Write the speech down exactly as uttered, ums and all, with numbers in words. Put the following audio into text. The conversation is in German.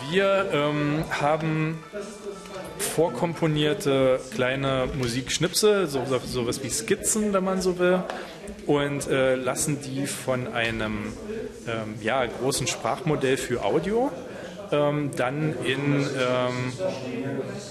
wir ähm, haben vorkomponierte kleine Musikschnipsel, so, so, sowas wie Skizzen, wenn man so will, und äh, lassen die von einem ähm, ja, großen Sprachmodell für Audio ähm, dann in ähm,